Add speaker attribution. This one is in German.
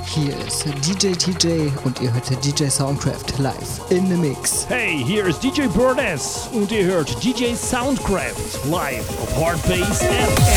Speaker 1: Hier ist DJ TJ und ihr hört DJ Soundcraft live in the Mix.
Speaker 2: Hey, hier ist DJ Burness und ihr hört DJ Soundcraft live auf Hardbase FM.